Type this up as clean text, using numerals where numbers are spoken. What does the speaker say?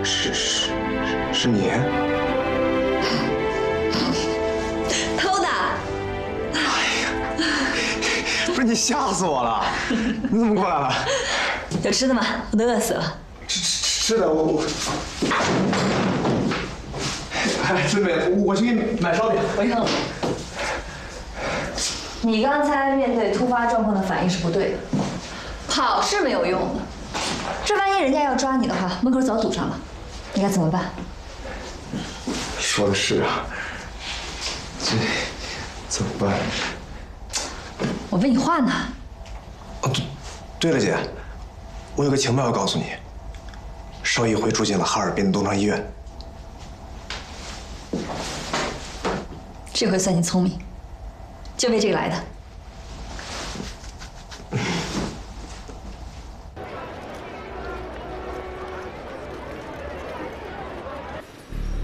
是你？ 偷的？ 不是你吓死我了！你怎么过来了？ 有吃的吗？我都饿死了。 吃的我。哎，春梅，我去给你买烧饼。 不用。你刚才面对突发状况的反应是不对的，跑是没有用的。这万一人家要抓你的话，门口早堵上了，你该怎么办？ 说的是啊，这怎么办？ 我问你话呢。 哦，对了，姐，我有个情报要告诉你。邵一辉住进了哈尔滨的东昌医院。 这回算你聪明，就为这个来的。